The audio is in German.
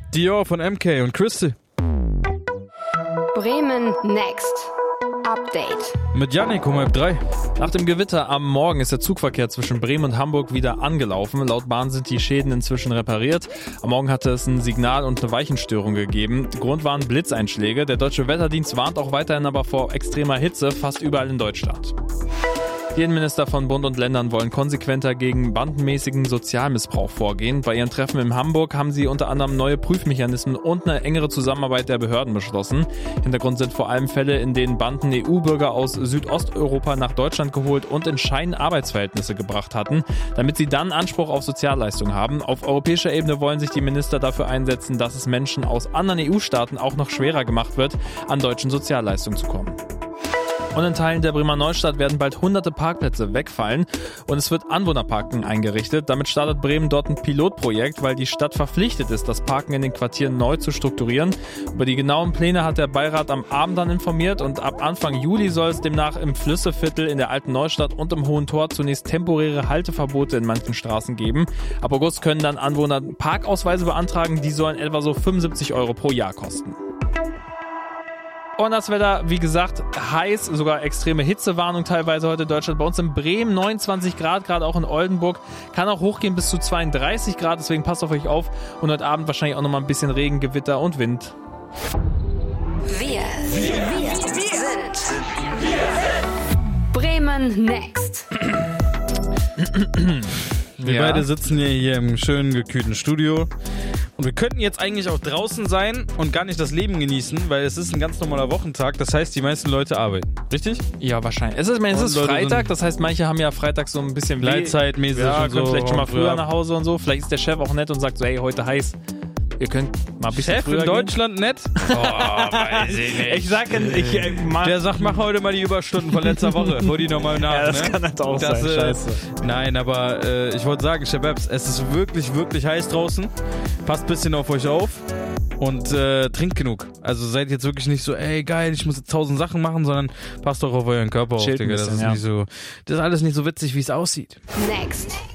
Dior von MK und Christy. Bremen Next. Update. Mit Yannick um 3:30. Nach dem Gewitter am Morgen ist der Zugverkehr zwischen Bremen und Hamburg wieder angelaufen. Laut Bahn sind die Schäden inzwischen repariert. Am Morgen hatte es ein Signal- und eine Weichenstörung gegeben. Grund waren Blitzeinschläge. Der Deutsche Wetterdienst warnt auch weiterhin aber vor extremer Hitze fast überall in Deutschland. Die Innenminister von Bund und Ländern wollen konsequenter gegen bandenmäßigen Sozialmissbrauch vorgehen. Bei ihren Treffen in Hamburg haben sie unter anderem neue Prüfmechanismen und eine engere Zusammenarbeit der Behörden beschlossen. Hintergrund sind vor allem Fälle, in denen Banden EU-Bürger aus Südosteuropa nach Deutschland geholt und in Scheinarbeitsverhältnisse gebracht hatten, damit sie dann Anspruch auf Sozialleistungen haben. Auf europäischer Ebene wollen sich die Minister dafür einsetzen, dass es Menschen aus anderen EU-Staaten auch noch schwerer gemacht wird, an deutschen Sozialleistungen zu kommen. Und in Teilen der Bremer Neustadt werden bald hunderte Parkplätze wegfallen und es wird Anwohnerparken eingerichtet. Damit startet Bremen dort ein Pilotprojekt, weil die Stadt verpflichtet ist, das Parken in den Quartieren neu zu strukturieren. Über die genauen Pläne hat der Beirat am Abend dann informiert und ab Anfang Juli soll es demnach im Flüsseviertel, in der Alten Neustadt und im Hohen Tor zunächst temporäre Halteverbote in manchen Straßen geben. Ab August können dann Anwohner Parkausweise beantragen, die sollen etwa so 75 € pro Jahr kosten. Und das Wetter, wie gesagt, heiß, sogar extreme Hitzewarnung teilweise heute in Deutschland. Bei uns in Bremen 29 Grad, gerade auch in Oldenburg. Kann auch hochgehen bis zu 32 Grad, deswegen passt auf euch auf. Und heute Abend wahrscheinlich auch nochmal ein bisschen Regen, Gewitter und Wind. Wir sind Bremen Next. Wir beide sitzen hier im schönen, gekühlten Studio. Und wir könnten jetzt eigentlich auch draußen sein und gar nicht das Leben genießen, weil es ist ein ganz normaler Wochentag. Das heißt, die meisten Leute arbeiten. Richtig? Ja, wahrscheinlich. Es ist Freitag, das heißt, manche haben ja Freitag so ein bisschen Gleitzeitmäßig und so. Können vielleicht schon mal früher nach Hause und so. Vielleicht ist der Chef auch nett und sagt so, hey, heute heiß. Ihr könnt mal ein bisschen Chef früher in Deutschland gehen. Nett? Oh, weiß ich nicht. Der sagt, mach heute mal die Überstunden von letzter Woche. Hol die nochmal nach. Ja, das kann halt auch sein. Scheiße. Nein, aber ich wollte sagen, Shababs, es ist wirklich, wirklich heiß draußen. Passt ein bisschen auf euch auf. Und trinkt genug. Also seid jetzt wirklich nicht so, ey geil, ich muss jetzt 1000 Sachen machen, sondern passt doch auf euren Körper auf, Digga. Das ist alles nicht so witzig, wie es aussieht. Next.